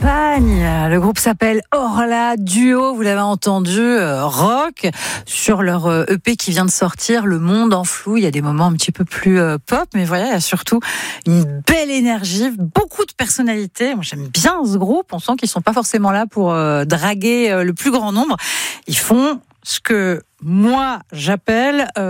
Champagne. Le groupe s'appelle Orla Duo, vous l'avez entendu, rock, sur leur EP qui vient de sortir, Le Monde en flou. Il y a des moments un petit peu plus pop, mais voilà, il y a surtout une belle énergie, beaucoup de personnalité. Moi, j'aime bien ce groupe. On sent qu'ils sont pas forcément là pour draguer le plus grand nombre. Ils font ce que moi j'appelle